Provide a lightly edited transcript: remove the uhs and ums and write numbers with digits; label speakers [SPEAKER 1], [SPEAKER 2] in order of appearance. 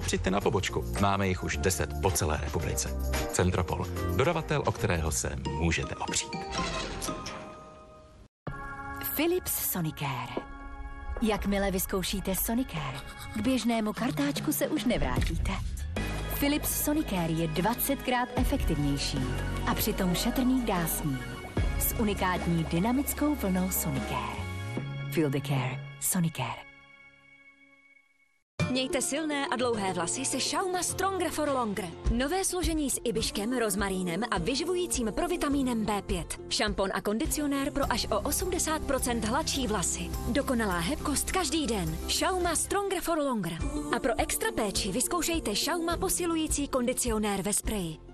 [SPEAKER 1] přijďte na pobočku. Máme jich už 10 po celé republice. Centropol. Dodavatel, o kterého se můžete opřít.
[SPEAKER 2] Philips Sonicare. Jakmile vyzkoušíte Sonicare, k běžnému kartáčku se už nevrátíte. Philips Sonicare je 20krát efektivnější a přitom šetrný k dásní. S unikátní dynamickou vlnou Sonicare. Feel the care. Sonicare.
[SPEAKER 3] Mějte silné a dlouhé vlasy se Schauma Stronger for Longer. Nové složení s ibiškem, rozmarínem a vyživujícím provitamínem B5. Šampon a kondicionér pro až o 80% hladší vlasy. Dokonalá hebkost každý den. Schauma Stronger for Longer. A pro extra péči vyzkoušejte Schauma posilující kondicionér ve spreji.